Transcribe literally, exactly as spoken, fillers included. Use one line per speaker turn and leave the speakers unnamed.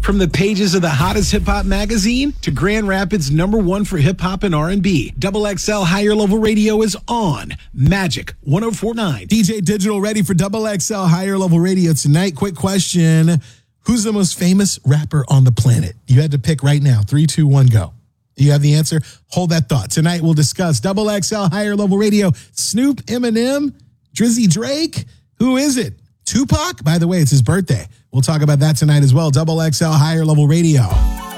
From the pages of the hottest hip-hop magazine to Grand Rapids' number one for hip-hop and R and B, Double X L Higher Level Radio is on Magic one oh four point nine.
D J Digital ready for Double X L Higher Level Radio tonight. Quick question. Who's the most famous rapper on the planet? You had to pick right now. Three, two, one, go. You have the answer? Hold that thought. Tonight we'll discuss Double X L Higher Level Radio. Snoop, Eminem, Drizzy Drake. Who is it? Tupac? By the way, it's his birthday. We'll talk about that tonight as well. Double X L Higher Level Radio.